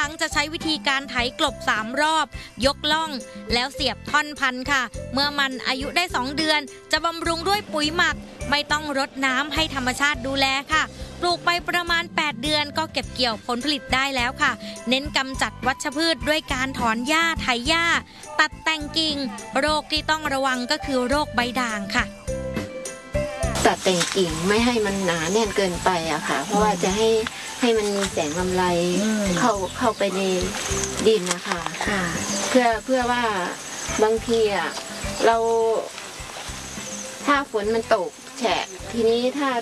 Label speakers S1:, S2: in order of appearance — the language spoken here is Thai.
S1: ลังจะใช้วิธีการไถกลบ3 รอบยกล่องแล้วเสียบท่อนพันธุ์ค่ะเมื่อมันอายุได้2 เดือนจะบำรุงด้วยปุ๋ยหมักไม่ต้องรดน้ำให้ธรรมชาติดูแลค่ะปลูกไปประมาณ8 เดือนก็เก็บเกี่ยวผลผลิตได้แล้วค่ะเน้นกำจัดวัชพืชด้วยการถอนหญ้าไถหญ้าตัดแต่งกิ่งโรคที่ต้องระวังก็คือโรคใบด่างค่ะ
S2: ตัดแต่งกิ่งไม่ให้มันหนาแน่นเกินไปอะค่ะเพราะว่าจะให้มันมีแสงลำไรเข้าไปในดินนะคะเพื่อว่าบางทีอะเราถ้าฝนมันตกแฉะทีนี้